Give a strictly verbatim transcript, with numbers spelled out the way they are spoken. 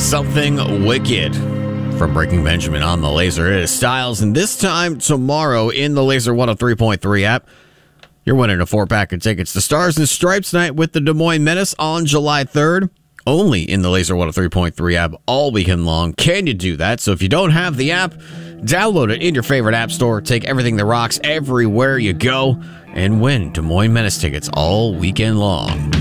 Something Wicked from Breaking Benjamin on the Laser. It is Styles, and this time tomorrow in the Laser one oh three point three app, you're winning a four-pack of tickets to Stars and Stripes night with the Des Moines Menace on July third. Only in the Laser one oh three point three app all weekend long. Can you do that? So if you don't have the app, download it in your favorite app store. Take everything that rocks everywhere you go and win Des Moines Menace tickets all weekend long.